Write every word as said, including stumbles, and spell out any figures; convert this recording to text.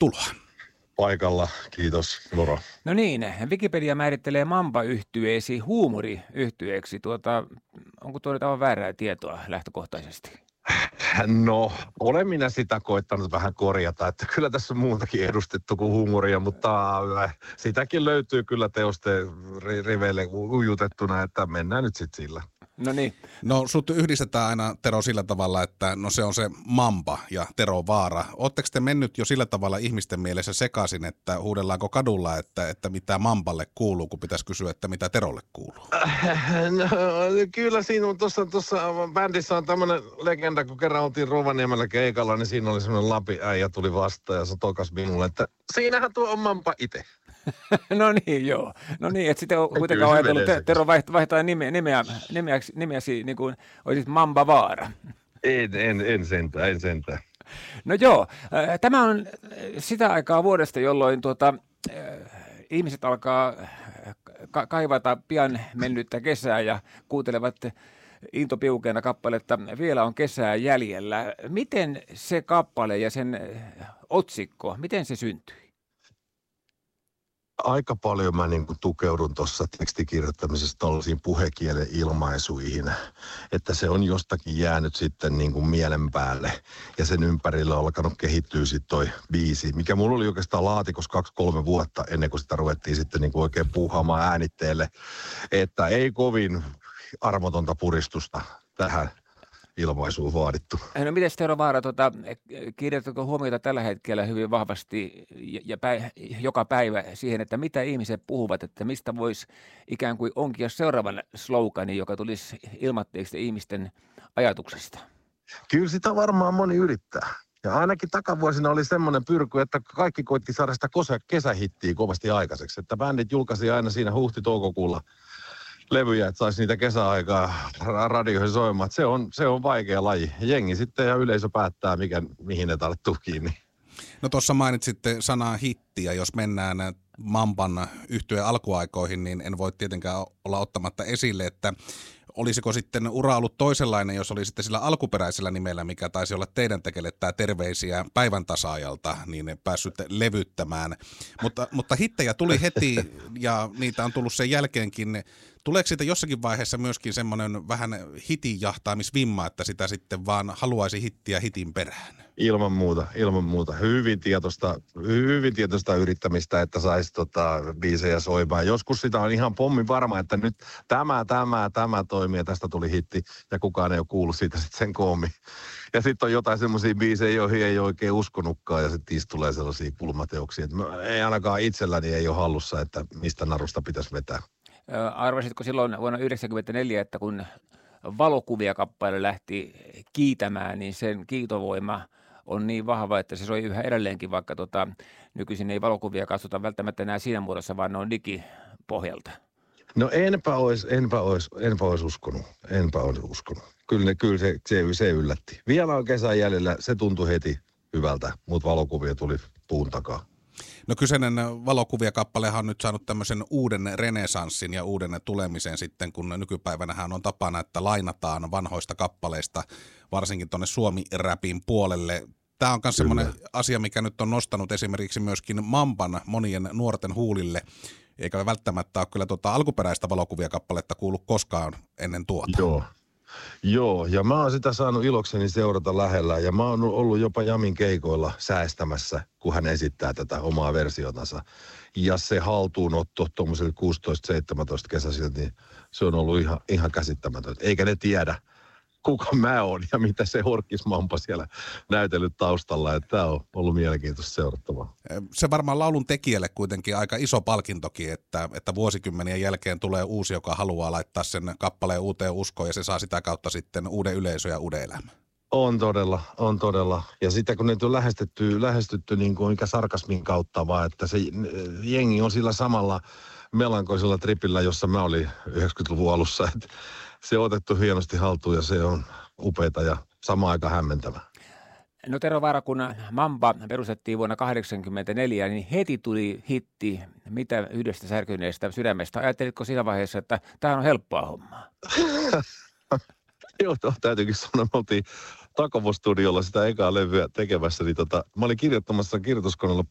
tervetuloa. Paikalla, kiitos, moro. No niin, Wikipedia määrittelee mamba-yhtyeesi huumoriyhtyeeksi. Tuota, onko tuo nyt aivan väärää tietoa lähtökohtaisesti? No, olen minä sitä koittanut vähän korjata, että kyllä tässä on muutakin edustettu kuin huumoria, mutta sitäkin löytyy kyllä teosten riveille ujutettuna, että mennään nyt sitten sillä. No niin. No sut yhdistetään aina, Tero, sillä tavalla, että no se on se mamba ja Tero Vaara. Ootteko te mennyt jo sillä tavalla ihmisten mielessä sekaisin, että huudellaanko kadulla, että, että mitä mamballe kuuluu, kun pitäisi kysyä, että mitä Terolle kuuluu? No, kyllä siinä on tuossa, tuossa bändissä on tämmöinen legenda, kun kerran oltiin Rovaniemellä keikalla, niin siinä oli semmoinen Lapin äijä tuli vastaan ja se tokas minulle, että siinähän tuo on mamba itse. No niin, joo. No niin, että sitten on kuitenkaan ajatellut, että Tero vaihtaa nimeä, nimeä, nimeäsi, nimeäsi niin kuin olisit Mamba Vaara. En, en, en sentään, en sentään. No joo, tämä on sitä aikaa vuodesta, jolloin tuota, ihmiset alkaa ka- kaivata pian mennyttä kesää ja kuuntelevat intopiukeena kappaletta Vielä on kesää jäljellä. Miten se kappale ja sen otsikko, miten se syntyi? Aika paljon mä niin kuin tukeudun tuossa tekstikirjoittamisessa tällaisiin puhekielen ilmaisuihin, että se on jostakin jäänyt sitten niin kuin mielen päälle ja sen ympärillä on alkanut kehittyä sitten toi biisi, mikä mulla oli oikeastaan laatikossa kaksi kolme vuotta ennen kuin sitä ruvettiin sitten niin kuin oikein puuhaamaan äänitteelle, että ei kovin armotonta puristusta tähän ilmaisuun vaadittu. No miten Tero Vaara, tuota, kiinnitätkö huomiota tällä hetkellä hyvin vahvasti ja päivä, joka päivä siihen, että mitä ihmiset puhuvat, että mistä voisi ikään kuin onkia seuraavan sloganin, joka tulisi ilmatteeksi ihmisten ajatuksesta? Kyllä sitä varmaan moni yrittää. Ja ainakin takavuosina oli semmoinen pyrky, että kaikki koitti saada sitä kesähittiä kovasti aikaiseksi. Että bändit julkaisi aina siinä huhti-toukokuulla levyjä, että saisi niitä kesäaikaa radioihin soimaan. Se on, se on vaikea laji. Jengi sitten ja yleisö päättää, mikä, mihin ne tarttuu kiinni. No tuossa mainitsitte sanaa hitti, ja jos mennään Mamban yhtyeen alkuaikoihin, niin en voi tietenkään olla ottamatta esille, että olisiko sitten ura ollut toisenlainen, jos oli sitten sillä alkuperäisellä nimellä, mikä taisi olla teidän tekelle tämä terveisiä päivän tasaajalta, niin päässyt levyttämään. Mutta, mutta hittejä tuli heti ja niitä on tullut sen jälkeenkin. Tuleeko siitä jossakin vaiheessa myöskin semmoinen vähän hitin jahtaamisvimma, että sitä sitten vaan haluaisi hittiä hitin perään? Ilman muuta, ilman muuta. Hyvin tietoista, hyvin tietoista yrittämistä, että saisi tota, biisejä soimaan. Joskus sitä on ihan pommin varma, että nyt tämä, tämä, tämä toimii ja tästä tuli hitti ja kukaan ei ole kuullut siitä sitten sen koommin. Ja sitten on jotain semmoisia biisejä, joihin ei oikein uskonutkaan ja sitten niistä tulee sellaisia kulmateoksia. Että ei ainakaan itselläni ei ole hallussa, että mistä narusta pitäisi vetää. Arvasitko silloin vuonna yhdeksänkymmentäneljä, että kun valokuvia kappale lähti kiitämään, niin sen kiitovoima on niin vahva, että se soi yhä edelleenkin, vaikka tota, nykyisin ei valokuvia katsota välttämättä enää siinä muodossa, vaan ne on digipohjalta. No enpä ois, enpä ois, enpä ois uskonut, enpä ois uskonut. Kyllä, ne, kyllä se, se, se yllätti. Vielä on kesän jäljellä, se tuntui heti hyvältä, mutta valokuvia tuli puun takaa. No kyseinen valokuviakappalehan on nyt saanut tämmöisen uuden renesanssin ja uuden tulemisen sitten, kun nykypäivänähän on tapana, että lainataan vanhoista kappaleista, varsinkin tuonne Suomi-räpin puolelle. Tämä on myös semmoinen asia, mikä nyt on nostanut esimerkiksi myöskin Mamban monien nuorten huulille, eikä välttämättä ole kyllä tuota alkuperäistä valokuviakappaletta kuullut koskaan ennen tuota. Joo. Joo, ja mä oon sitä saanut ilokseni seurata lähellä, ja mä oon ollut jopa Jamin keikoilla säästämässä, kun hän esittää tätä omaa versiotansa. Ja se haltuunotto tuommoiselle kuusitoista seitsemäntoista kesäisiltä, niin se on ollut ihan, ihan käsittämätöntä. Eikä ne tiedä, kuka mä oon ja mitä se Horkkismampa siellä näytellyt taustalla. Että tää on ollut mielenkiintoista seurattavaa. Se varmaan laulun tekijälle kuitenkin aika iso palkintokin, että, että vuosikymmenien jälkeen tulee uusi, joka haluaa laittaa sen kappaleen uuteen uskoon ja se saa sitä kautta sitten uuden yleisön ja uuden elämän. On todella, on todella. Ja sitä kun ne on lähestytty, lähestytty niin kuin mikä sarkasmin kautta, vaan että se jengi on sillä samalla melankoisella tripillä, jossa mä olin yhdeksänkymmentäluvun alussa. Että se on otettu hienosti haltuun ja se on upeata ja samaan aikaan hämmentävä. No Tero Vaara, kun Mamba perustettiin vuonna tuhatyhdeksänsataakahdeksankymmentäneljä, niin heti tuli hitti Mitä yhdestä särkyneestä sydämestä. Ajattelitko siinä vaiheessa, että tämä on helppoa hommaa? Joo, täytyykin sanoa, me oltiin Takovo-studiolla sitä ekaa levyä tekemässä, niin tota, mä olin kirjoittamassa kirjoituskoneella